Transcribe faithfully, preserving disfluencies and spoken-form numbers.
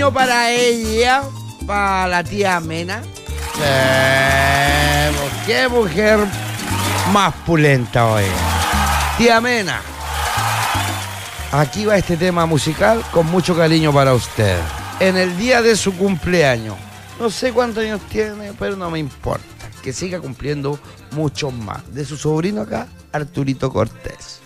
cariño para ella, para la tía Mena. Eh, qué mujer más pulenta hoy. Tía Mena, aquí va este tema musical con mucho cariño para usted. En el día de su cumpleaños. No sé cuántos años tiene, pero no me importa. Que siga cumpliendo muchos más. De su sobrino acá, Arturito Cortés.